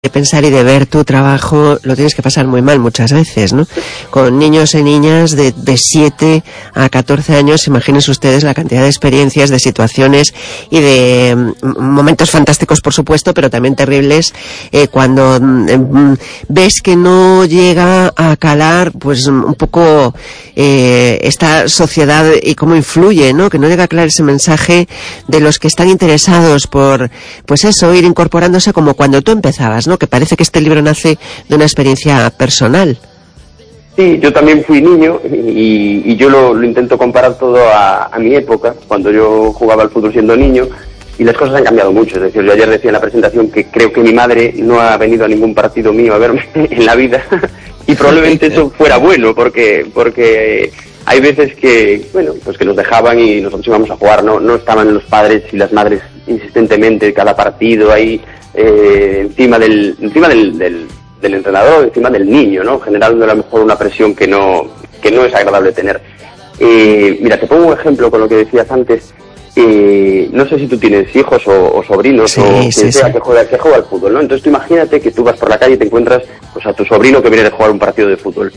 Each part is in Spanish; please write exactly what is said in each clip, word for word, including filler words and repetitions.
de pensar y de ver tu trabajo lo tienes que pasar muy mal muchas veces, ¿no? Con niños y niñas de, de siete a catorce años, imagínense ustedes la cantidad de experiencias, de situaciones y de mm, momentos fantásticos, por supuesto, pero también terribles, eh, cuando mm, ves que no llega a calar, pues un poco eh, esta sociedad y cómo influye, ¿no? Que no llega a calar ese mensaje de los que están interesados por, pues eso, ir incorporándose como cuando tú empezabas, ¿no? Que parece que este libro nace de una experiencia personal. Sí, yo también fui niño y, y yo lo, lo intento comparar todo a, a mi época, cuando yo jugaba al fútbol siendo niño, y las cosas han cambiado mucho. Es decir, yo ayer decía en la presentación que creo que mi madre no ha venido a ningún partido mío a verme en la vida, y probablemente eso fuera bueno, porque porque hay veces que, bueno, pues que nos dejaban y nosotros íbamos a jugar, no, no estaban los padres y las madres insistentemente cada partido ahí, Eh, encima del encima del, del, del entrenador, encima del niño, ¿no? Generando a lo mejor una presión que no que no es agradable tener. Eh, mira, te pongo un ejemplo con lo que decías antes. Eh, no sé si tú tienes hijos o, o sobrinos, sí, o quien sí, sea sí. que juega que juega al fútbol, ¿no? Entonces tú imagínate que tú vas por la calle y te encuentras pues a tu sobrino que viene de jugar un partido de fútbol.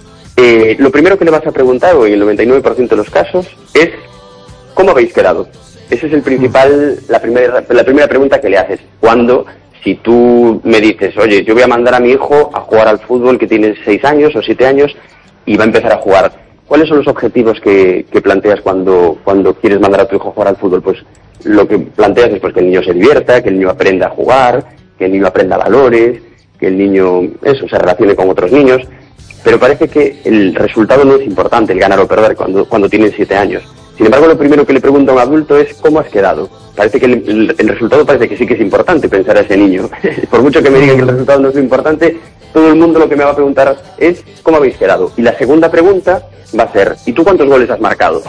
Eh, lo primero que le vas a preguntar, o en el noventa y nueve por ciento de los casos, es ¿cómo habéis quedado? Esa es el principal, la primera, la primera pregunta que le haces. Cuando, si tú me dices, oye, yo voy a mandar a mi hijo a jugar al fútbol que tiene seis años o siete años y va a empezar a jugar, ¿cuáles son los objetivos que, que planteas cuando, cuando quieres mandar a tu hijo a jugar al fútbol? Pues lo que planteas es pues, que el niño se divierta, que el niño aprenda a jugar, que el niño aprenda valores, que el niño, eso, se relacione con otros niños. Pero parece que el resultado no es importante, el ganar o perder, cuando, cuando tienen siete años. Sin embargo, lo primero que le pregunto a un adulto es ¿cómo has quedado? Parece que el, el, el resultado parece que sí que es importante pensar a ese niño. Por mucho que me digan que el resultado no es lo importante, todo el mundo lo que me va a preguntar es ¿cómo habéis quedado? Y la segunda pregunta va a ser ¿y tú cuántos goles has marcado?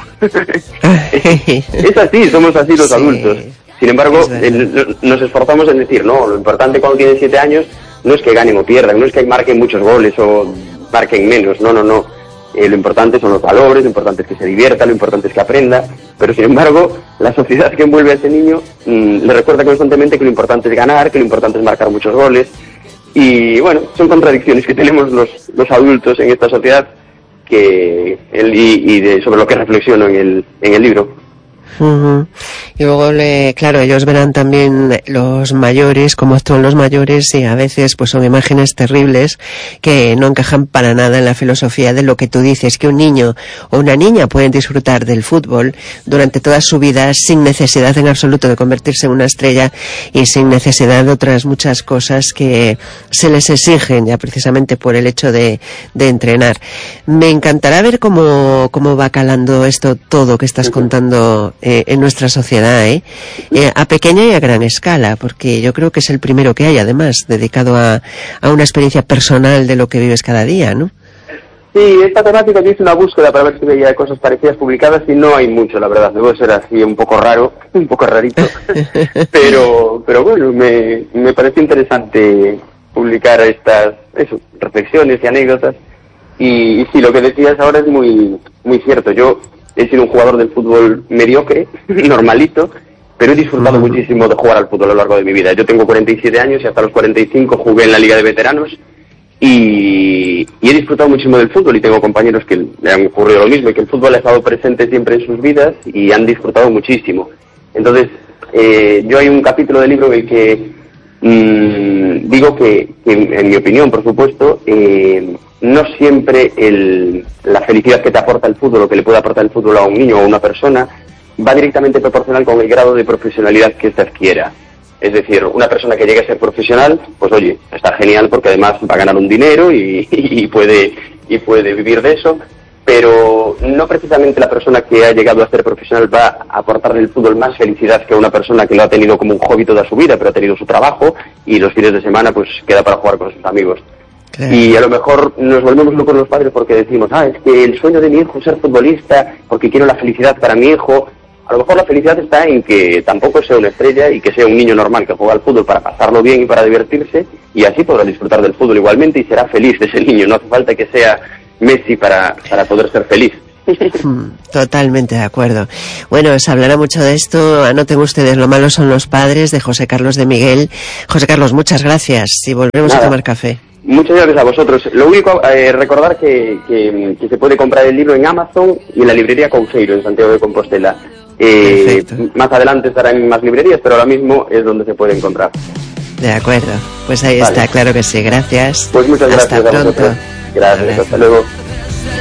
Es así, somos así los sí, adultos. Sin embargo, el, nos esforzamos en decir, no, lo importante cuando tienen siete años no es que ganen o pierdan, no es que marquen muchos goles o marquen menos, no, no, no. Eh, lo importante son los valores, lo importante es que se divierta, lo importante es que aprenda, pero sin embargo la sociedad que envuelve a ese niño mmm, le recuerda constantemente que lo importante es ganar, que lo importante es marcar muchos goles, y bueno, son contradicciones que tenemos los, los adultos en esta sociedad que el, y, y de, sobre lo que reflexiono en el, en el libro. Uh-huh. Y luego, le, claro, ellos verán también los mayores, cómo actúan los mayores, y a veces pues son imágenes terribles que no encajan para nada en la filosofía de lo que tú dices, que un niño o una niña pueden disfrutar del fútbol durante toda su vida sin necesidad en absoluto de convertirse en una estrella y sin necesidad de otras muchas cosas que se les exigen ya precisamente por el hecho de, de entrenar. Me encantará ver cómo, cómo va calando esto todo que estás contando Eh, en nuestra sociedad, ¿eh? Eh, a pequeña y a gran escala, porque yo creo que es el primero que hay, además, dedicado a, a una experiencia personal de lo que vives cada día, ¿no? Sí, esta temática yo hice una búsqueda para ver si veía cosas parecidas publicadas y no hay mucho, la verdad. Debo ser así un poco raro, un poco rarito, pero pero bueno, me, me pareció interesante publicar estas eso, reflexiones y anécdotas. Y, y sí, lo que decías ahora es muy muy cierto. Yo he sido un jugador del fútbol mediocre, normalito, pero he disfrutado uh-huh. muchísimo de jugar al fútbol a lo largo de mi vida. Yo tengo cuarenta y siete años y hasta los cuarenta y cinco jugué en la Liga de Veteranos y, y he disfrutado muchísimo del fútbol, y tengo compañeros que le han ocurrido lo mismo y que el fútbol ha estado presente siempre en sus vidas y han disfrutado muchísimo. Entonces, eh, yo hay un capítulo del libro en el que mmm, digo que, que, en mi opinión, por supuesto, eh, no siempre el, la felicidad que te aporta el fútbol o que le puede aportar el fútbol a un niño o a una persona va directamente proporcional con el grado de profesionalidad que ésta adquiera. Es decir, una persona que llegue a ser profesional, pues oye, está genial porque además va a ganar un dinero y, y, puede, y puede vivir de eso, pero no precisamente la persona que ha llegado a ser profesional va a aportarle el fútbol más felicidad que a una persona que lo ha tenido como un hobby toda su vida, pero ha tenido su trabajo y los fines de semana pues queda para jugar con sus amigos. Claro. Y a lo mejor nos volvemos locos los padres porque decimos, ah, es que el sueño de mi hijo es ser futbolista porque quiero la felicidad para mi hijo. A lo mejor la felicidad está en que tampoco sea una estrella y que sea un niño normal que juega al fútbol para pasarlo bien y para divertirse, y así podrá disfrutar del fútbol igualmente y será feliz ese niño. No hace falta que sea Messi para, para poder ser feliz. Totalmente de acuerdo. Bueno, se hablará mucho de esto. Anoten ustedes, Lo malo son los padres, de José Carlos de Miguel. José Carlos, muchas gracias y volvemos Nada. a tomar café. Muchas gracias a vosotros. Lo único, eh, recordar que, que, que se puede comprar el libro en Amazon y en la librería Couseiro, en Santiago de Compostela. Eh, más adelante estará en más librerías, pero ahora mismo es donde se puede encontrar. De acuerdo. Pues ahí vale. está, claro que sí. Gracias. Pues muchas Hasta gracias pronto. a vosotros. Gracias, hasta luego.